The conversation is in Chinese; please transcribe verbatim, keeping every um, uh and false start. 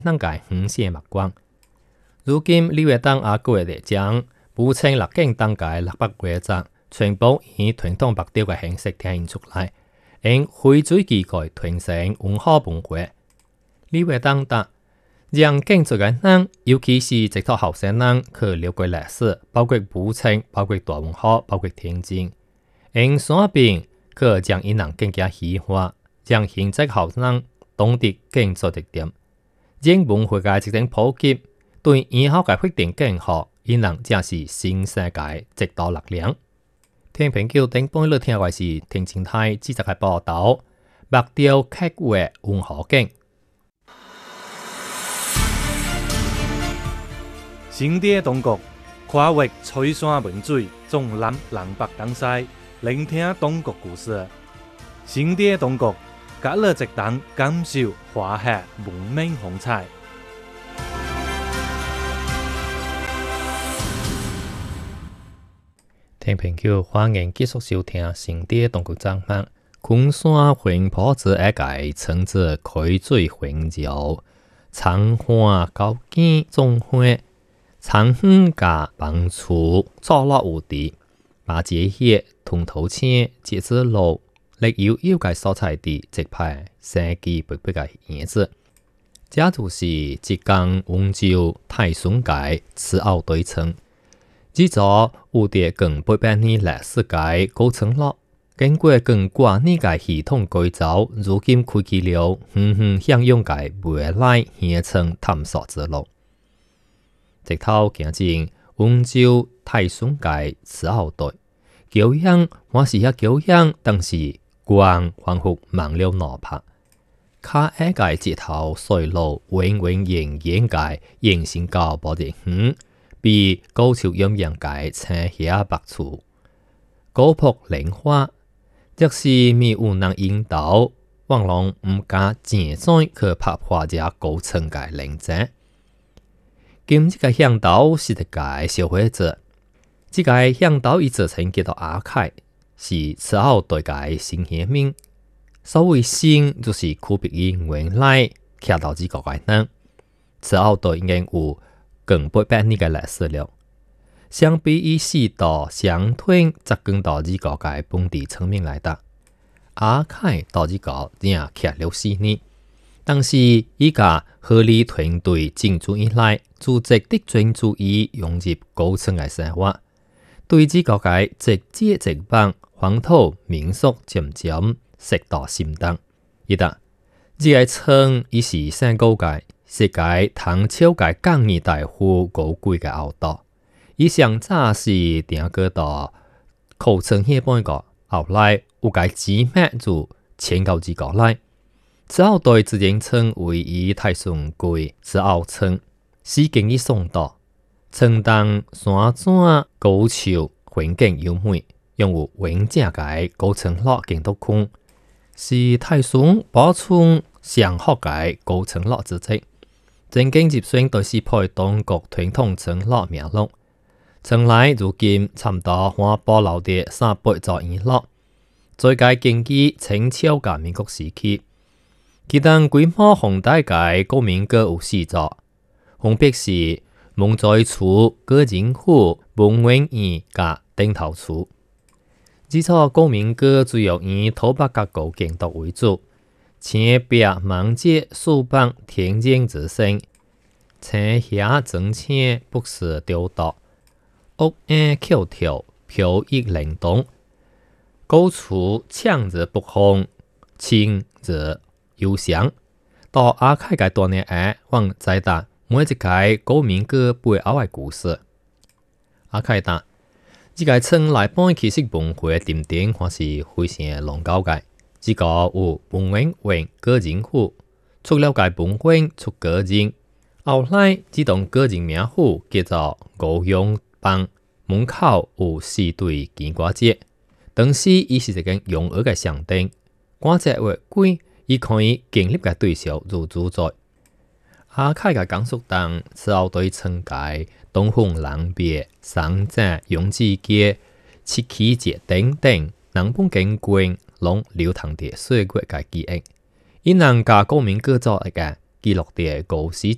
能界五线目光。如今六月党阿国的将补充六件当界六百规则，全部以传统白雕嘅形式体现出来，用非水机构传承文化文化。六月党答让建筑嘅人，尤其是直托后生人去了解历史，包括补充，包括大文化，包括天津，用山边去将因人更加细化，让现在后生懂得建筑特点，让文化嘅一种普及。对以后嘅发展更好，因人正是新世界直到力量。听朋友顶半日听嘅是天津台记者嘅报道，白雕刻画文化景。 新店东国跨越翠山文水，纵览南北东西，聆听东国故事。新店东国，隔了一档感受华夏文明风采。 听朋友欢迎继续收听新店东国节目。昆山环坡子一界称之开水环绕，长花高见种花。长远加帮助坐落有地，把这些通头青、节子路、历有有界所在地直派生机勃勃嘅叶子。这就是浙江温州太顺界慈澳对称，这座有着更八百年历史嘅高层落，经过更挂年嘅系统改造，如今开启了远远向阳嘅未来县城探索之路。直头行进温州太顺界慈澳队，狗样我是遐狗样，但是光反复忙了脑拍。卡一界直头水路永永远远界延伸到无地远，比高潮阴阳界青霞白处，高坡莲花，即是咪有人引导，望龙唔加前线去拍破这高层界连接。今这个向导是一个小伙子，这个向导伊自称叫做阿凯，是慈澳对界新县民。所谓新，就是区别于原来徛到这个个人。慈澳队已经有更八百年嘅历史了。相比于四道相推，则更到这个个本地村民来的。阿凯到这个正徛了四年。但是依家合理团队进驻以来，组织的专注于融入高层嘅生活，对这个界直接直帮黄土民俗渐渐识到心当。一旦这个村伊是山高界，是界唐朝界工艺大户高贵嘅后道。伊上早是定个到口村迄半个，后来有界姊妹就迁到这个来。慈澳队自然称位于太顺区慈澳村，始建于宋代。村东山庄高潮，环境优美，拥有完整嘅高层落建筑区，是太顺保存上好嘅高层落之处。正经接选都是配当国传统村落名录。村内如今差不多还保留着三百座院落，最界建基清朝甲民国时期。其中规模宏大嘅古民阁有四座，分别是蒙在厝、歌人府、文苑院甲顶头厝。这座古民阁主要以土白甲构建筑为主，前壁芒街树板田间之声，青霞整青不时雕琢，屋檐翘跳飘逸灵动，高处呛着北风，轻着悠翔。到阿凯嘅多年下，往再达每一个古民阁背后嘅故事。阿凯达，这个村内本其实文化嘅顶点还是非常long久嘅。这个有文苑园个人府，出了界文苑出个人，后来这栋个人名府叫做高阳帮，门口有四对金瓜节，当时伊是一间用鹅嘅象征，瓜节越贵。伊可以建立嘅对象如主宰。阿凯嘅讲述当慈澳对村界东风南别、三井、永志街、七旗节等等，南本景观拢流淌着岁月嘅记忆。因人甲古民阁做一个记录着古时